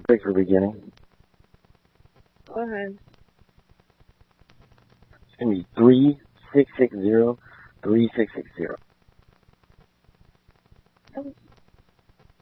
Thanks for beginning. Go ahead. It's going to be 3660-3660.